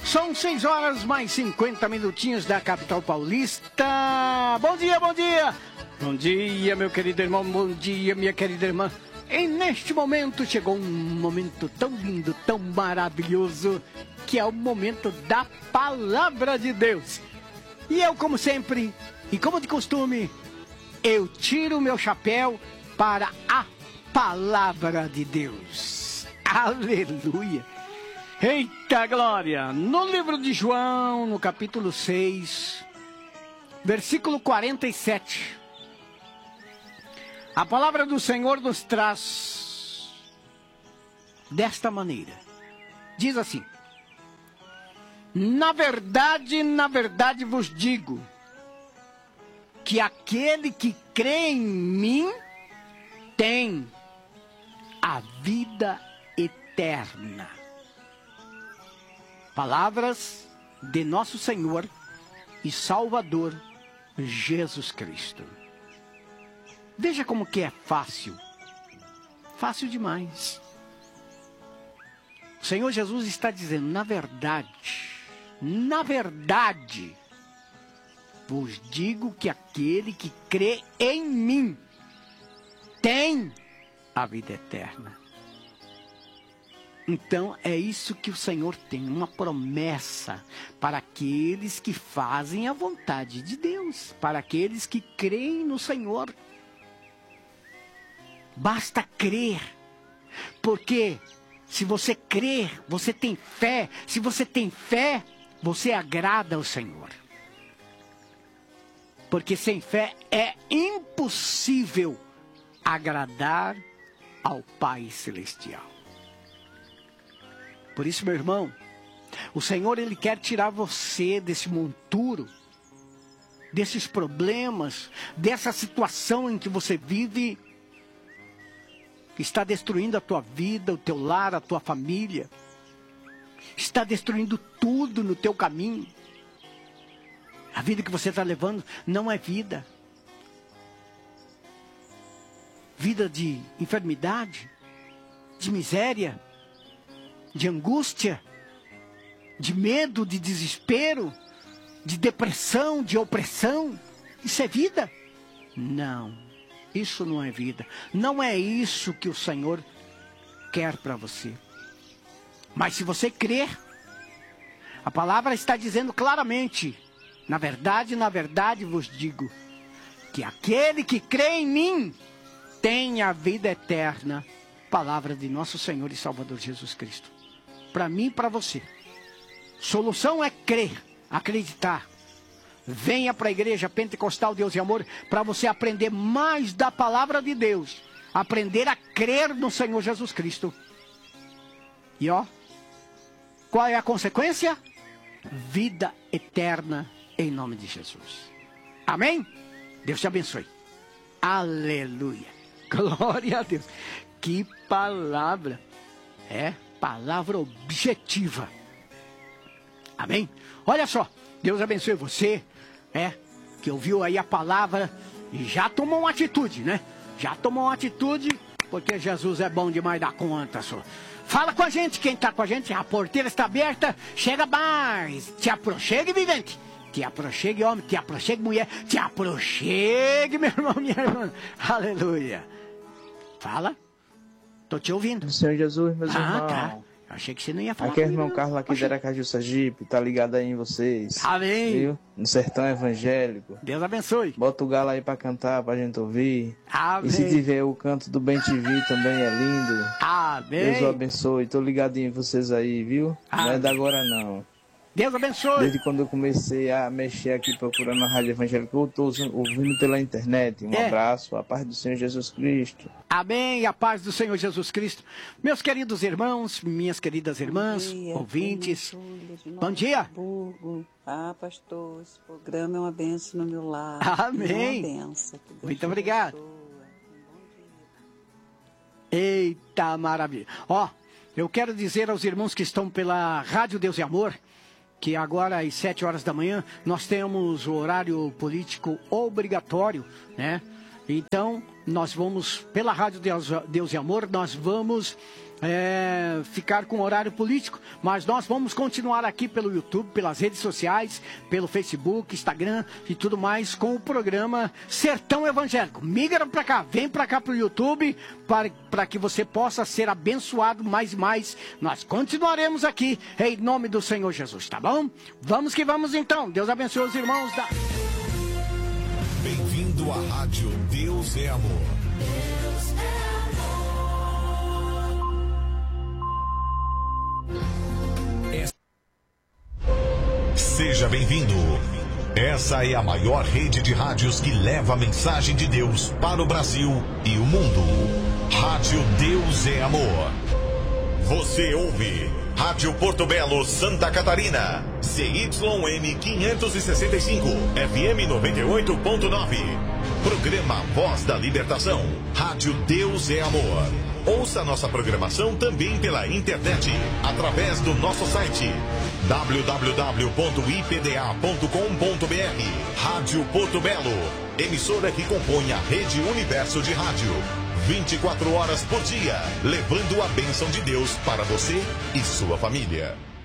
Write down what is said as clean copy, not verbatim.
São 6 horas mais 50 minutinhos da capital paulista. Bom dia, bom dia. Bom dia, meu querido irmão. Bom dia, minha querida irmã. E neste momento chegou um momento tão lindo, tão maravilhoso, que é o momento da palavra de Deus. E eu, como sempre, e como de costume, eu tiro o meu chapéu para a palavra de Deus. Aleluia. Eita glória! No livro de João, no capítulo 6, versículo 47, a palavra do Senhor nos traz desta maneira. Diz assim: na verdade vos digo, que aquele que crê em mim tem a vida eterna. Palavras de nosso Senhor e Salvador Jesus Cristo. Veja como que é fácil. Fácil demais. O Senhor Jesus está dizendo, na verdade, vos digo que aquele que crê em mim tem a vida eterna. Então é isso que o Senhor tem, uma promessa para aqueles que fazem a vontade de Deus, para aqueles que creem no Senhor. Basta crer, porque se você crer, você tem fé. Se você tem fé, você agrada ao Senhor. Porque sem fé é impossível agradar ao Pai Celestial. Por isso, meu irmão, o Senhor, Ele quer tirar você desse monturo, desses problemas, dessa situação em que você vive, que está destruindo a tua vida, o teu lar, a tua família, está destruindo tudo no teu caminho. A vida que você está levando não é vida. Vida de enfermidade, de miséria, de angústia, de medo, de desespero, de depressão, de opressão. Isso é vida? Não, isso não é vida. Não é isso que o Senhor quer para você. Mas se você crer, a palavra está dizendo claramente, na verdade vos digo, que aquele que crê em mim tem a vida eterna. Palavra de nosso Senhor e Salvador Jesus Cristo. Para mim e para você. Solução é crer, acreditar. Venha para a igreja Pentecostal Deus e Amor para você aprender mais da palavra de Deus. Aprender a crer no Senhor Jesus Cristo. E ó, qual é a consequência? Vida eterna em nome de Jesus. Amém? Deus te abençoe. Aleluia. Glória a Deus. Que palavra. É palavra objetiva. Amém? Olha só, Deus abençoe você, que ouviu aí a palavra e já tomou uma atitude, né? Já tomou uma atitude, porque Jesus é bom demais da conta, só. Fala com a gente, quem está com a gente, a porteira está aberta, chega mais, te aproxegue, vivente. Te aproxegue, homem, te aproxegue, mulher, te aproxegue, meu irmão, minha irmã. Aleluia. Fala. Tô te ouvindo. Senhor Jesus, meus irmãos. Tá. Eu achei que você não ia falar. Aqui é o irmão Carlos aqui de Aracaju, Sergipe, tá ligado aí em vocês. Amém. Viu? No sertão evangélico. Deus abençoe. Bota o galo aí pra cantar, pra gente ouvir. Amém. E se tiver o canto do Bem TV também é lindo. Amém. Deus o abençoe. Tô ligadinho em vocês aí, viu? Amém. Não é da agora não. Deus abençoe. Desde quando eu comecei a mexer aqui procurando a rádio evangélica, eu tô ouvindo pela internet. Um abraço, a paz do Senhor Jesus Cristo. Amém, a paz do Senhor Jesus Cristo. Meus queridos irmãos, minhas queridas irmãs, ouvintes, bom dia. Ah, pastor, esse programa é uma bênção no meu lar. Amém. É uma bênção. Muito obrigado. Eita, maravilha. Ó, eu quero dizer aos irmãos que estão pela Rádio Deus e Amor, que agora às 7 horas da manhã nós temos o horário político obrigatório, né? Então, nós vamos, pela Rádio Deus e Amor, nós vamos ficar com horário político, mas nós vamos continuar aqui pelo YouTube, pelas redes sociais, pelo Facebook, Instagram e tudo mais, com o programa Sertão Evangélico. Migra pra cá, vem pra cá pro YouTube, para que você possa ser abençoado mais e mais. Nós continuaremos aqui, em nome do Senhor Jesus, tá bom? Vamos que vamos então, Deus abençoe os irmãos da... Bem-vindo à Rádio Deus é Amor. Deus é amor. Seja bem-vindo. Essa é a maior rede de rádios que leva a mensagem de Deus para o Brasil e o mundo. Rádio Deus é Amor. Você ouve Rádio Porto Belo, Santa Catarina. CYM 565, FM 98.9. Programa Voz da Libertação. Rádio Deus é Amor. Ouça nossa programação também pela internet, através do nosso site www.ipda.com.br. Rádio Porto Belo, emissora que compõe a Rede Universo de Rádio. 24 horas por dia, levando a bênção de Deus para você e sua família.